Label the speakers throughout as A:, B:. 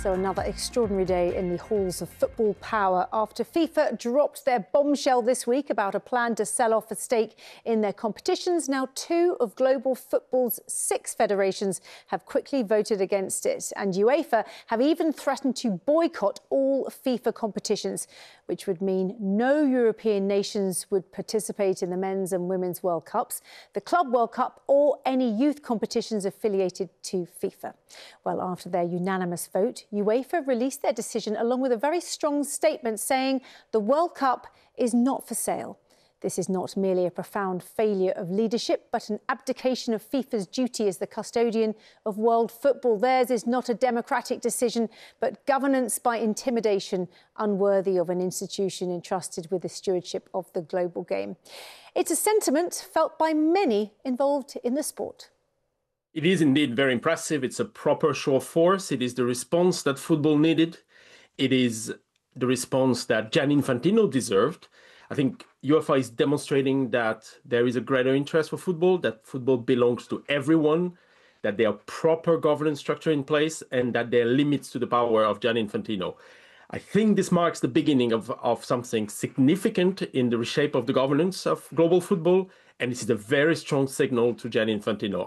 A: So another extraordinary day in the halls of football power after FIFA dropped their bombshell this week about a plan to sell off a stake in their competitions. Now, 2 of global football's 6 federations have quickly voted against it, and UEFA have even threatened to boycott all FIFA competitions, which would mean no European nations would participate in the Men's and Women's World Cups, the Club World Cup or any youth competitions affiliated to FIFA. Well, after their unanimous vote, UEFA released their decision along with a very strong statement saying the World Cup is not for sale. This is not merely a profound failure of leadership, but an abdication of FIFA's duty as the custodian of world football. Theirs is not a democratic decision, but governance by intimidation, unworthy of an institution entrusted with the stewardship of the global game. It's a sentiment felt by many involved in the sport.
B: It is indeed very impressive. It's a proper show of force. It is the response that football needed. It is the response that Gianni Infantino deserved. I think UEFA is demonstrating that there is a greater interest for football, that football belongs to everyone, that there are proper governance structure in place, and that there are limits to the power of Gianni Infantino. I think this marks the beginning of something significant in the reshape of the governance of global football, and this is a very strong signal to Gianni Infantino.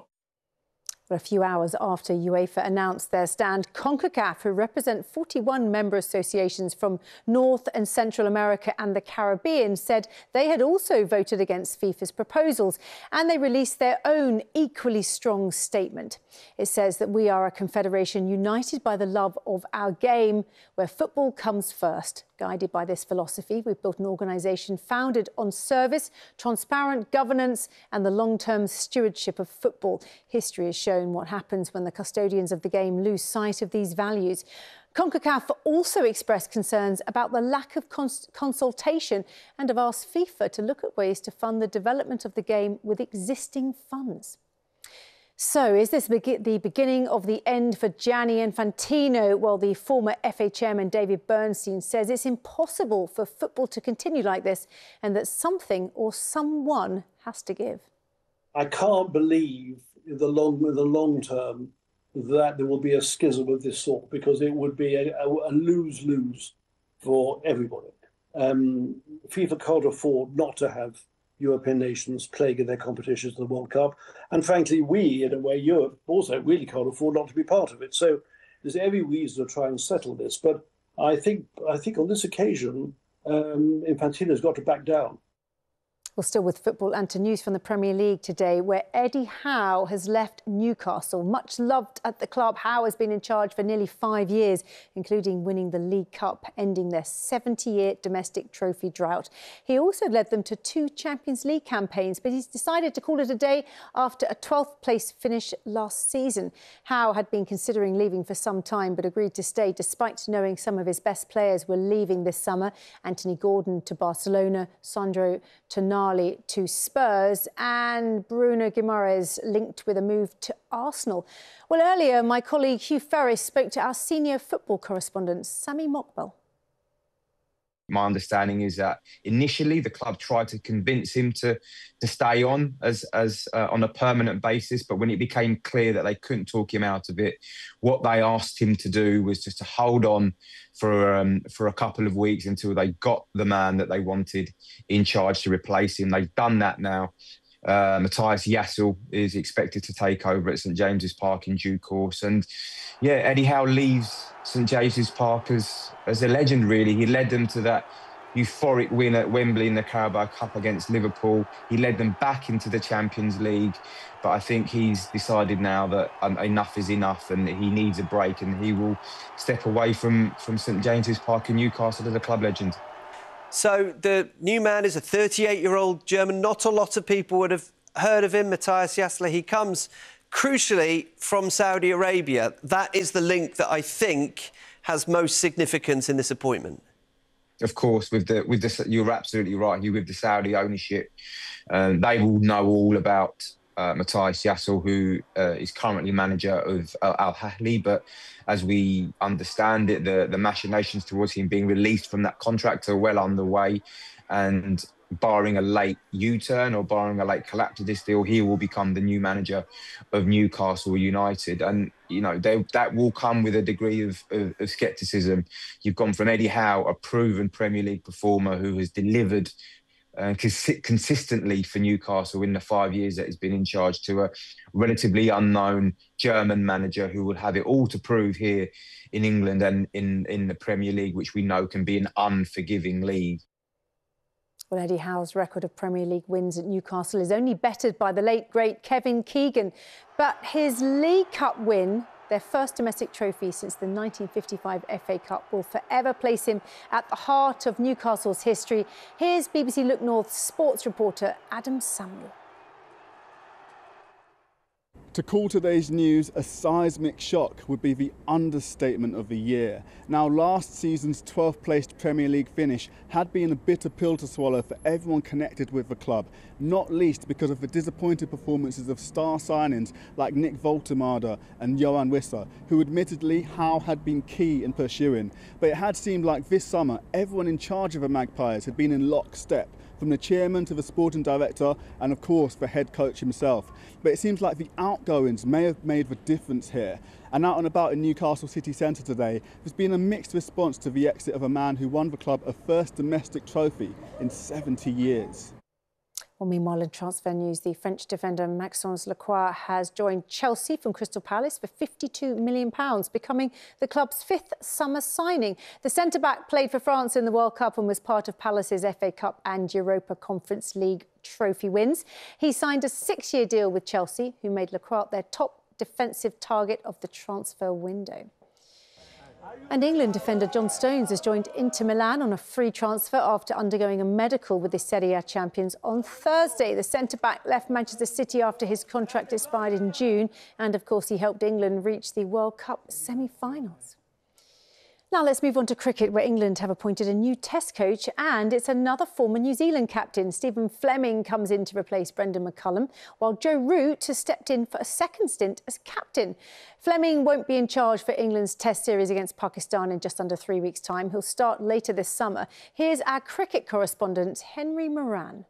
A: A few hours after UEFA announced their stand, CONCACAF, who represent 41 member associations from North and Central America and the Caribbean, said they had also voted against FIFA's proposals, and they released their own equally strong statement. It says that we are a confederation united by the love of our game, where football comes first. Guided by this philosophy, we've built an organisation founded on service, transparent governance and the long-term stewardship of football. History has shown what happens when the custodians of the game lose sight of these values. CONCACAF also expressed concerns about the lack of consultation and have asked FIFA to look at ways to fund the development of the game with existing funds. So, is this the beginning of the end for Gianni Infantino? Well, the former FA chairman David Bernstein says it's impossible for football to continue like this and that something or someone has to give.
C: I can't believe in the long term that there will be a schism of this sort, because it would be a lose-lose for everybody. FIFA can't afford not to have European nations playing in their competitions in the World Cup. And frankly, we, in a way, Europe also really can't afford not to be part of it. So there's every reason to try and settle this. But I think on this occasion, Infantino's got to back down.
A: Well, still with football and to news from the Premier League today, where Eddie Howe has left Newcastle. Much loved at the club, Howe has been in charge for nearly 5 years, including winning the League Cup, ending their 70-year domestic trophy drought. He also led them to 2 Champions League campaigns, but he's decided to call it a day after a 12th place finish last season. Howe had been considering leaving for some time, but agreed to stay despite knowing some of his best players were leaving this summer. Anthony Gordon to Barcelona, Sandro Tonali to Spurs, and Bruno Guimaraes linked with a move to Arsenal. Well, earlier, my colleague Hugh Ferris spoke to our senior football correspondent, Sami Mokbel.
D: My understanding is that initially the club tried to convince him to stay on as on a permanent basis, but when it became clear that they couldn't talk him out of it, what they asked him to do was just to hold on for a couple of weeks until they got the man that they wanted in charge to replace him. They've done that now. Matthias Jassel is expected to take over at St James's Park in due course. And yeah, Eddie Howe leaves St James's Park as a legend, really. He led them to that euphoric win at Wembley in the Carabao Cup against Liverpool. He led them back into the Champions League. But I think he's decided now that enough is enough and he needs a break, and he will step away from St James's Park in Newcastle as a club legend.
E: So the new man is a 38-year-old German. Not a lot of people would have heard of him, Matthias Jassel. He comes, crucially, from Saudi Arabia. That is the link that I think has most significance in this appointment.
D: Of course, with the you're absolutely right. With the Saudi ownership, they will know all about Matthias Jassel, who is currently manager of Al Ahly, but as we understand it, the machinations towards him being released from that contract are well underway. And barring a late U-turn or barring a late collapse of this deal, he will become the new manager of Newcastle United. And, you know, that will come with a degree of scepticism. You've gone from Eddie Howe, a proven Premier League performer who has delivered consistently for Newcastle in the 5 years that he's been in charge, to a relatively unknown German manager who will have it all to prove here in England and in the Premier League, which we know can be an unforgiving league.
A: Well, Eddie Howe's record of Premier League wins at Newcastle is only bettered by the late, great Kevin Keegan. But his League Cup win, their first domestic trophy since the 1955 FA Cup, will forever place him at the heart of Newcastle's history. Here's BBC Look North sports reporter Adam Samuel.
F: To call today's news a seismic shock would be the understatement of the year. Now, last season's 12th placed Premier League finish had been a bitter pill to swallow for everyone connected with the club, not least because of the disappointing performances of star signings like Nick Woltemade and Johan Wissa, who admittedly Howe had been key in pursuing. But it had seemed like this summer everyone in charge of the Magpies had been in lockstep, from the chairman to the sporting director and of course the head coach himself. But it seems like the outgoings may have made the difference here. And out and about in Newcastle city centre today, there's been a mixed response to the exit of a man who won the club a first domestic trophy in 70 years.
A: Well, meanwhile, in transfer news, the French defender Maxence Lacroix has joined Chelsea from Crystal Palace for £52 million, becoming the club's fifth summer signing. The centre-back played for France in the World Cup and was part of Palace's FA Cup and Europa Conference League trophy wins. He signed a 6-year deal with Chelsea, who made Lacroix their top defensive target of the transfer window. And England defender John Stones has joined Inter Milan on a free transfer after undergoing a medical with the Serie A champions on Thursday. The centre-back left Manchester City after his contract expired in June. And, of course, he helped England reach the World Cup semi-finals. Now let's move on to cricket, where England have appointed a new test coach, and it's another former New Zealand captain. Stephen Fleming comes in to replace Brendan McCullum, while Joe Root has stepped in for a second stint as captain. Fleming won't be in charge for England's test series against Pakistan in just under 3 weeks' time. He'll start later this summer. Here's our cricket correspondent, Henry Moran.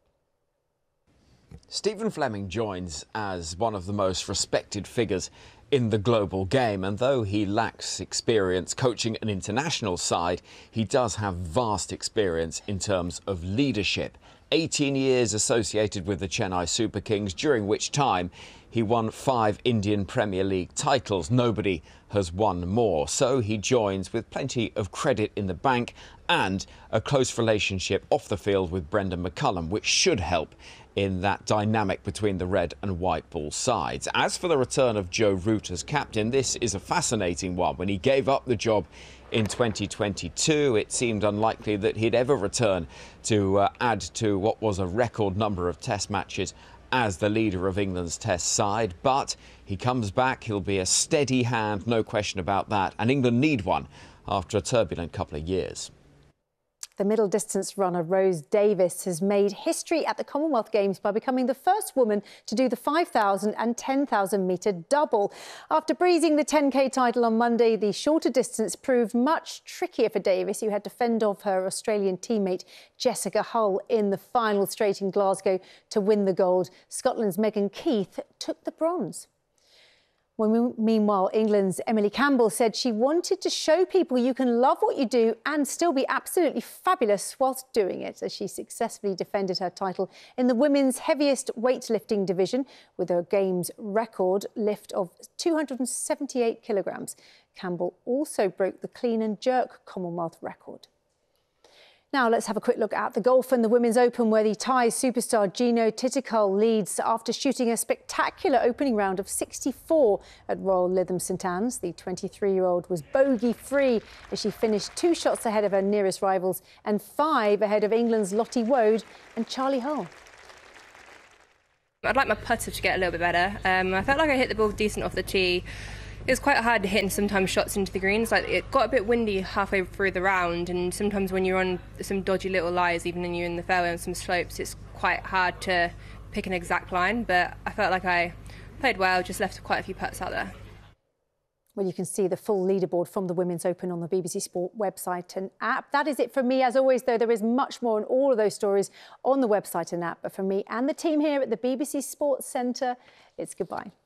G: Stephen Fleming joins as one of the most respected figures in the global game, and though he lacks experience coaching an international side, he does have vast experience in terms of leadership. 18 years associated with the Chennai Super Kings, during which time he won 5 Indian Premier League titles. Nobody has won more. So he joins with plenty of credit in the bank and a close relationship off the field with Brendan McCullum, which should help in that dynamic between the red and white ball sides. As for the return of Joe Root as captain, this is a fascinating one. When he gave up the job in 2022, it seemed unlikely that he'd ever return to add to what was a record number of test matches as the leader of England's test side. But he comes back, he'll be a steady hand, no question about that, and England need one after a turbulent couple of years.
A: The middle distance runner Rose Davis has made history at the Commonwealth Games by becoming the first woman to do the 5,000 and 10,000 metre double. After breezing the 10K title on Monday, the shorter distance proved much trickier for Davis, who had to fend off her Australian teammate Jessica Hull in the final straight in Glasgow to win the gold. Scotland's Megan Keith took the bronze. Well, meanwhile, England's Emily Campbell said she wanted to show people you can love what you do and still be absolutely fabulous whilst doing it, as she successfully defended her title in the women's heaviest weightlifting division with a Games record lift of 278 kilograms. Campbell also broke the clean and jerk Commonwealth record. Now let's have a quick look at the golf and the Women's Open, where the Thai superstar Gino Titikul leads after shooting a spectacular opening round of 64 at Royal Lytham St Anne's. The 23-year-old was bogey-free as she finished 2 shots ahead of her nearest rivals and 5 ahead of England's Lottie Woad and Charlie Hull.
H: I'd like my putter to get a little bit better. I felt like I hit the ball decent off the tee. It was quite hard hitting sometimes shots into the greens. Like, it got a bit windy halfway through the round, and sometimes when you're on some dodgy little lies, even when you're in the fairway on some slopes, it's quite hard to pick an exact line. But I felt like I played well, just left quite a few putts out there.
A: Well, you can see the full leaderboard from the Women's Open on the BBC Sport website and app. That is it from me. As always, though, there is much more on all of those stories on the website and app. But from me and the team here at the BBC Sports Centre, it's goodbye.